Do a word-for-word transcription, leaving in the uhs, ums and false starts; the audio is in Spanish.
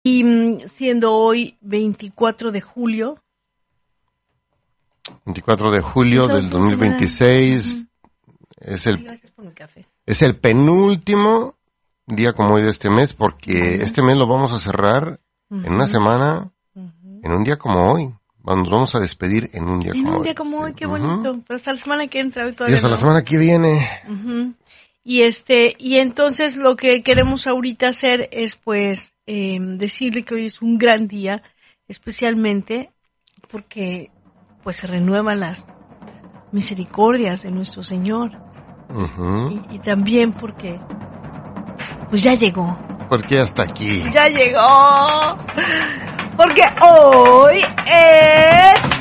Y mm, siendo hoy veinticuatro de julio. veinticuatro de julio del dos mil veintiséis. Uh-huh. Es el, Gracias por mi café. Es el penúltimo día como hoy de este mes, porque uh-huh. este mes lo vamos a cerrar uh-huh. en una semana, uh-huh. en un día como hoy. Nos vamos a despedir en un día en como hoy. En un día como hoy, qué uh-huh. bonito. Pero hasta la semana que entra. Hoy todavía y hasta no. la semana que viene. Uh-huh. Y este y entonces lo que queremos ahorita hacer es pues eh, decirle que hoy es un gran día, especialmente porque pues se renuevan las misericordias de nuestro Señor. Uh-huh. Y, y también porque pues ya llegó. Porque hasta aquí. Ya llegó. Porque hoy es